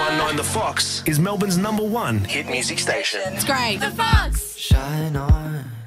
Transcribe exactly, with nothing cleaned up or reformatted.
one nine The Fox is Melbourne's number one hit music station. It's great. The Fox. Shine on.